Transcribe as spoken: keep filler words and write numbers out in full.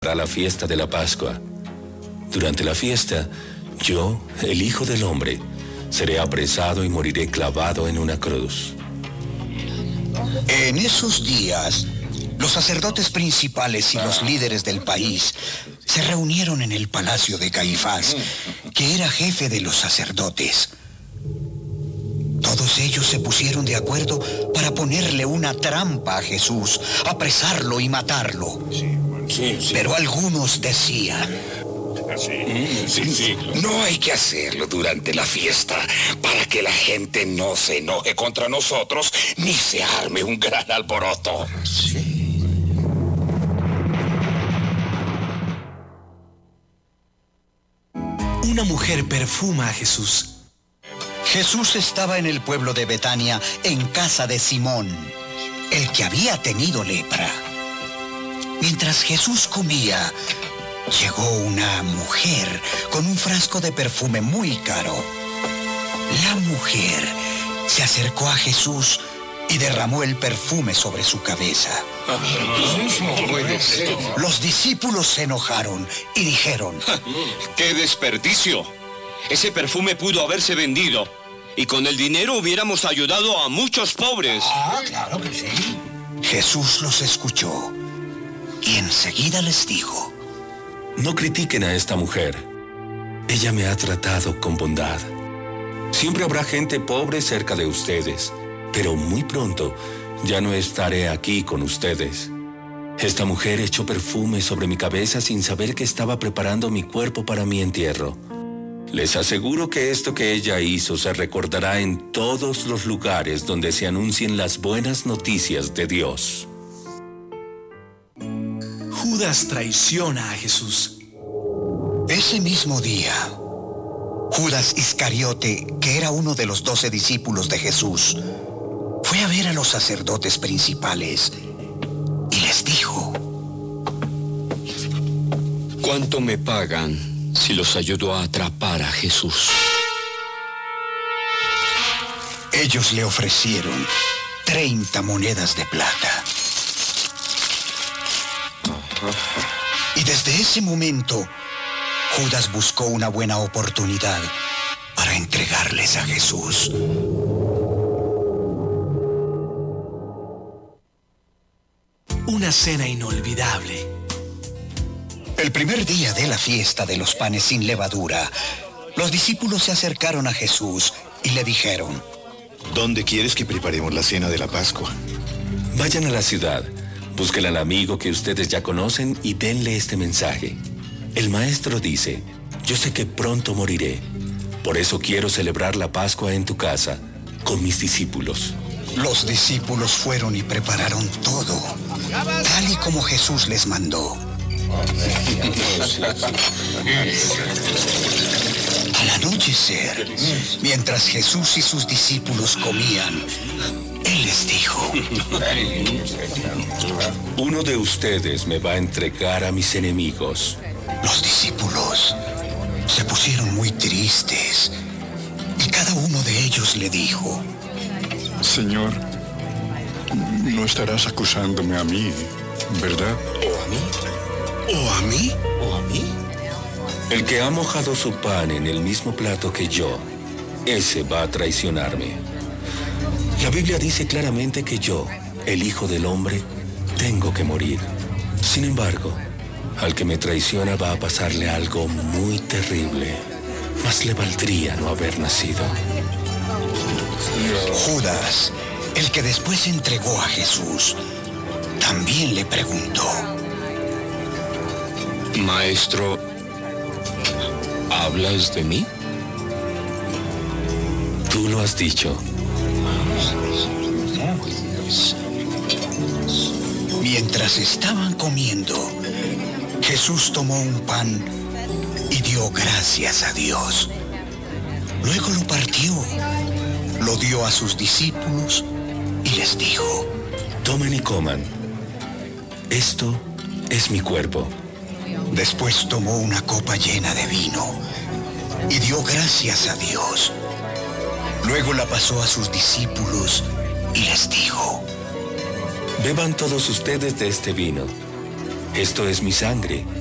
a la fiesta de la Pascua. Durante la fiesta, yo, el Hijo del Hombre, seré apresado y moriré clavado en una cruz. En esos días, los sacerdotes principales y los líderes del país se reunieron en el palacio de Caifás, que era jefe de los sacerdotes. Todos ellos se pusieron de acuerdo para ponerle una trampa a Jesús, apresarlo y matarlo. Sí, sí, sí. Pero algunos decían: sí, sí, sí. No hay que hacerlo durante la fiesta para que la gente no se enoje contra nosotros ni se arme un gran alboroto. Sí. Una mujer perfuma a Jesús. Jesús estaba en el pueblo de Betania, en casa de Simón, el que había tenido lepra. Mientras Jesús comía, llegó una mujer con un frasco de perfume muy caro. La mujer se acercó a Jesús y derramó el perfume sobre su cabeza. Los discípulos se enojaron y dijeron: ¡qué desperdicio! Ese perfume pudo haberse vendido y con el dinero hubiéramos ayudado a muchos pobres. Ah, claro que sí. Jesús los escuchó y enseguida les dijo: no critiquen a esta mujer. Ella me ha tratado con bondad. Siempre habrá gente pobre cerca de ustedes, pero muy pronto ya no estaré aquí con ustedes. Esta mujer echó perfume sobre mi cabeza sin saber que estaba preparando mi cuerpo para mi entierro. Les aseguro que esto que ella hizo se recordará en todos los lugares donde se anuncien las buenas noticias de Dios. Judas traiciona a Jesús. Ese mismo día, Judas Iscariote, que era uno de los doce discípulos de Jesús, fue a ver a los sacerdotes principales y les dijo: ¿cuánto me pagan si los ayudo a atrapar a Jesús? Ellos le ofrecieron treinta monedas de plata. Y desde ese momento, Judas buscó una buena oportunidad para entregarles a Jesús. Una cena inolvidable. El primer día de la fiesta de los panes sin levadura, los discípulos se acercaron a Jesús y le dijeron: ¿dónde quieres que preparemos la cena de la Pascua? Vayan a la ciudad, busquen al amigo que ustedes ya conocen y denle este mensaje. El maestro dice: yo sé que pronto moriré, por eso quiero celebrar la Pascua en tu casa, con mis discípulos. Los discípulos fueron y prepararon todo, tal y como Jesús les mandó. Al anochecer, mientras Jesús y sus discípulos comían, Él les dijo: uno de ustedes me va a entregar a mis enemigos. Los discípulos se pusieron muy tristes y cada uno de ellos le dijo: Señor, no estarás acusándome a mí, ¿verdad? ¿O a mí? ¿O a mí? ¿O a mí? El que ha mojado su pan en el mismo plato que yo, ese va a traicionarme. La Biblia dice claramente que yo, el Hijo del Hombre, tengo que morir. Sin embargo, al que me traiciona va a pasarle algo muy terrible. Más le valdría no haber nacido. Judas, el que después entregó a Jesús, también le preguntó: Maestro, ¿hablas de mí? Tú lo has dicho. Mientras estaban comiendo, Jesús tomó un pan y dio gracias a Dios. Luego lo partió, lo dio a sus discípulos y les dijo: tomen y coman. Esto es mi cuerpo. Después tomó una copa llena de vino y dio gracias a Dios. Luego la pasó a sus discípulos y les dijo: beban todos ustedes de este vino. Esto es mi sangre,